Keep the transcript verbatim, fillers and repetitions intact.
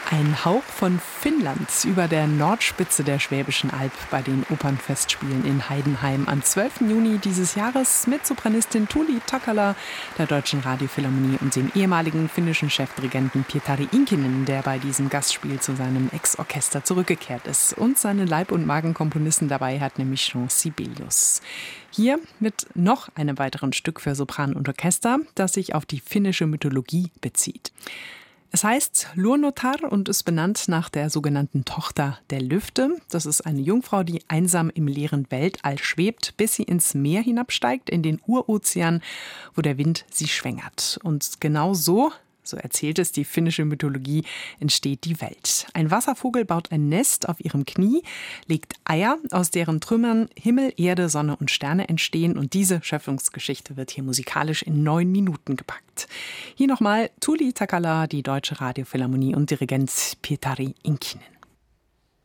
Ein Hauch von Finnland über der Nordspitze der Schwäbischen Alb bei den Opernfestspielen in Heidenheim am zwölften Juni dieses Jahres mit Sopranistin Tuuli Takala, der Deutschen Radiophilharmonie und dem ehemaligen finnischen Chefdirigenten Pietari Inkinen, der bei diesem Gastspiel zu seinem Ex-Orchester zurückgekehrt ist. Und seine Leib- und Magenkomponisten dabei hat nämlich Jean Sibelius. Hier mit noch einem weiteren Stück für Sopran und Orchester, das sich auf die finnische Mythologie bezieht. Es heißt Luonnotar und ist benannt nach der sogenannten Tochter der Lüfte. Das ist eine Jungfrau, die einsam im leeren Weltall schwebt, bis sie ins Meer hinabsteigt, in den Urozean, wo der Wind sie schwängert. Und genau so, so erzählt es die finnische Mythologie, entsteht die Welt. Ein Wasservogel baut ein Nest auf ihrem Knie, legt Eier, aus deren Trümmern Himmel, Erde, Sonne und Sterne entstehen. Und diese Schöpfungsgeschichte wird hier musikalisch in neun Minuten gepackt. Hier nochmal Tuuli Takala, die Deutsche Radiophilharmonie und Dirigent Pietari Inkinen.